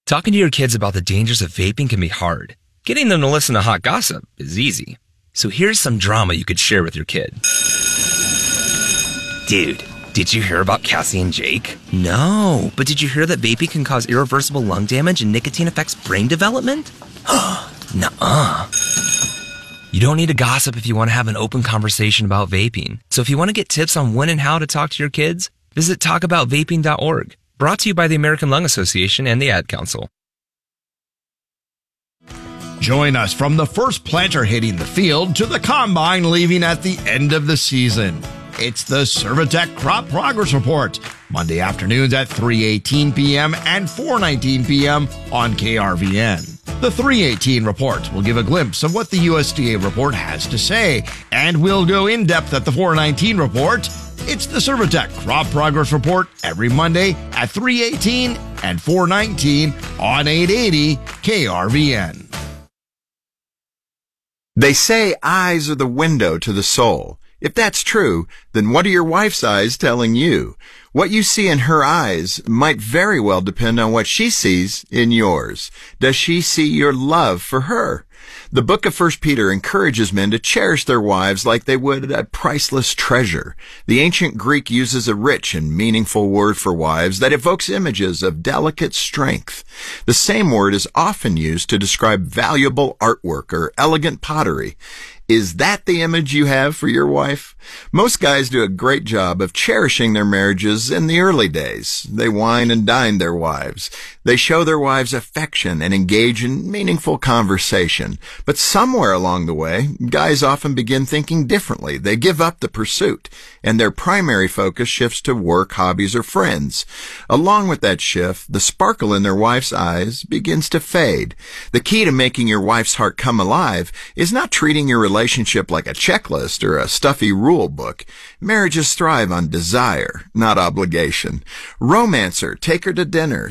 Talking to your kids about the dangers of vaping can be hard. Getting them to listen to hot gossip is easy. So here's some drama you could share with your kid. Dude, did you hear about Cassie and Jake? No, but did you hear that vaping can cause irreversible lung damage and nicotine affects brain development? Nuh-uh. You don't need to gossip if you want to have an open conversation about vaping. So if you want to get tips on when and how to talk to your kids, visit talkaboutvaping.org. Brought to you by the American Lung Association and the Ad Council. Join us from the first planter hitting the field to the combine leaving at the end of the season. It's the Servitec Crop Progress Report, Monday afternoons at 3:18 p.m. and 4:19 p.m. on KRVN. The 3:18 report will give a glimpse of what the USDA report has to say, and we'll go in depth at the 4:19 report. It's the Servitec Crop Progress Report every Monday at 3:18 and 4:19 on 880 KRVN. They say eyes are the window to the soul. If that's true, then what are your wife's eyes telling you? What you see in her eyes might very well depend on what she sees in yours. Does she see your love for her? The book of 1 Peter encourages men to cherish their wives like they would a priceless treasure. The ancient Greek uses a rich and meaningful word for wives that evokes images of delicate strength. The same word is often used to describe valuable artwork or elegant pottery. Is that the image you have for your wife? Most guys do a great job of cherishing their marriages in the early days. They wine and dine their wives. They show their wives affection and engage in meaningful conversation. But somewhere along the way, guys often begin thinking differently. They give up the pursuit, and their primary focus shifts to work, hobbies, or friends. Along with that shift, the sparkle in their wife's eyes begins to fade. The key to making your wife's heart come alive is not treating your relationship like a checklist or a stuffy rule book. Marriages thrive on desire, not obligation. Romance her, take her to dinner,